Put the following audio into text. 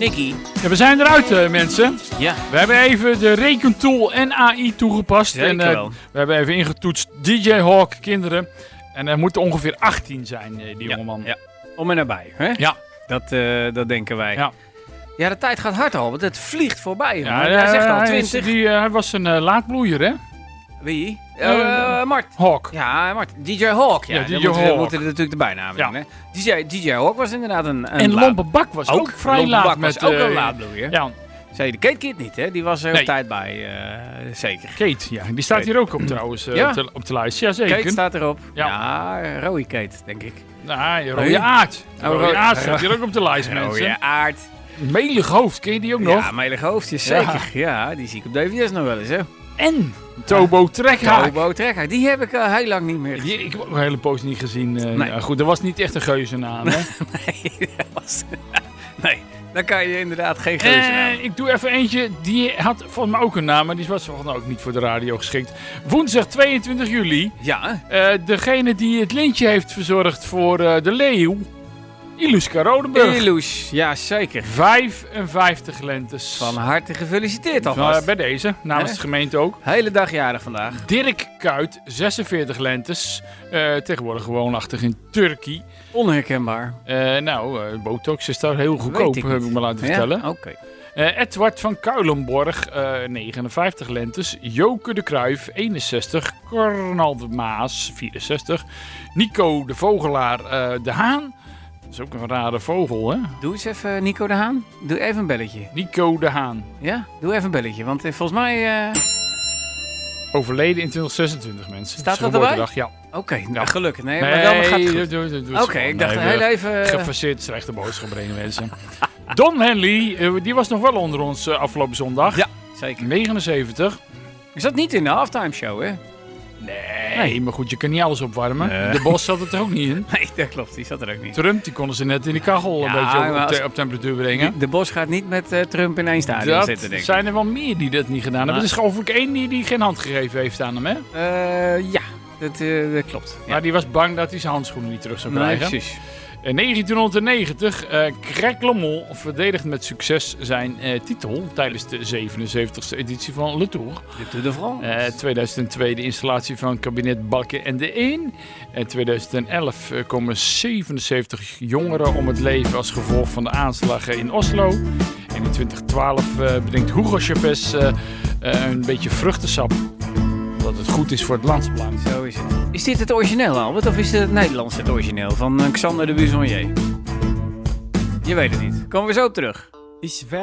Nicky. Ja, we zijn eruit, mensen. Ja. We hebben even de rekentool en AI toegepast. Zeker en wel. we hebben even ingetoetst DJ Hawk, kinderen. En er moeten ongeveer 18 zijn, die jongeman. Ja. Om en nabij, hè? Ja. Dat denken wij. Ja. Ja, de tijd gaat hard al, want het vliegt voorbij. Ja, Hij zegt al 20. Hij was een laadbloeier, hè? Wie? Mart. Hawk. Ja, Mart. DJ Hawk. Ja, Ja, DJ dan Hawk. moeten er natuurlijk de bijnaam Ja. in. Hè? DJ Hawk was inderdaad een En Lompebak was ook vrij Lompebak laat. was Met, ook een laadbloeier. Ja, Zei de Kate Kid niet, hè? Die was er op Nee. tijd bij, zeker. Kate, ja. Die staat Kate. hier ook op trouwens, Ja? op de lijst. Jazeker. Kate staat erop. Ja. Ja, Roy Kate, denk ik. Nou, Rode Nee? Aard. Rode Rode- Aard staat hier ook op de lijst, mensen. ja, aard. Melig hoofd, ken je die ook nog? Ja, melig hoofdje, zeker. Ja, die zie ik op DVS nog wel eens, hè? En Tobo Trekhaak. Tobo Trekker, die heb ik heel lang niet meer gezien. Ik heb ook een hele poos niet gezien. Nee. Ja, goed, dat was niet echt een geuzennaam, hè? Nee, dan kan je inderdaad geen geuze naam. Ik doe even eentje, die had volgens mij ook een naam, maar die was volgens mij ook niet voor de radio geschikt. Woensdag 22 juli. Ja, Degene die het lintje heeft verzorgd voor de leeuw, Iluska Rodenburg. Iloes, ja zeker. 55 lentes. Van harte gefeliciteerd alvast. Bij deze, namens Hè? de gemeente ook. Hele dag jarig vandaag. Dirk Kuyt, 46 lentes. Tegenwoordig woonachtig in Turkije. Onherkenbaar. Botox is daar heel goedkoop, Weet ik heb niet. ik me laten vertellen. Ja? Oké. Edward van Kuilenborg, 59 lentes. Joke de Cruijff, 61. Cornald de Maas, 64. Nico de Vogelaar de Haan. Dat is ook een rare vogel, hè? Doe eens even Nico de Haan. Doe even een belletje. Nico de Haan. Ja? Doe even een belletje. Want volgens mij... Overleden in 2026, mensen. Staat Zijn dat erbij? geboortedag, ja. Oké, Ja. gelukkig. Nee, maar dan gaat het goed. Oké, ik dacht heel even... Gefaseerd slechte boodschap brengen, mensen. Don Henley, die was nog wel onder ons afgelopen zondag. Ja, zeker. 79. Is dat niet in de halftime show, hè? Nee, maar goed, je kan niet alles opwarmen. Nee. De Bos zat er ook niet in. Nee, dat klopt. Die zat er ook niet. Trump, die konden ze net in de kachel Ja, een beetje maar als- op temperatuur brengen. De Bos gaat niet met Trump in één stadion Dat zitten, denk ik. zijn er wel meer die dat niet gedaan hebben. Er is geloof ik één die geen hand gegeven heeft aan hem, hè? Ja, dat klopt. Ja. Maar die was bang dat hij zijn handschoenen niet terug zou Nee, krijgen. precies. In 1990, Greg LeMond verdedigt met succes zijn titel tijdens de 77e editie van Le Tour. De Tour de France. 2002 de installatie van kabinet Balken en de 1. In 2011 komen 77 jongeren om het leven als gevolg van de aanslagen in Oslo. En in 2012 bedenkt Hugo Chavez een beetje vruchtensap. Dat het goed is voor het landsbelang. Zo is het. Is dit het origineel, Albert? Of is dit het Nederlands het origineel van Xander de Buissonnier? Je weet het niet. Komen we zo op terug. Ich